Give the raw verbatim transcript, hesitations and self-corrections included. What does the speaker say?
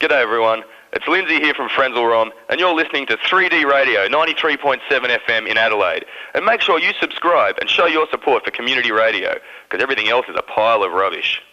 G'day everyone, it's Lindsay here from Frenzal Rom, and you're listening to three D Radio ninety-three point seven F M in Adelaide. And make sure you subscribe and show your support for community radio, because everything else is a pile of rubbish.